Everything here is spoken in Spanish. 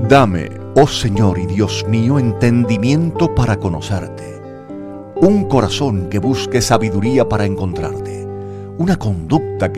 Dame, oh Señor y Dios mío, entendimiento para conocerte, un corazón que busque sabiduría para encontrarte, una conducta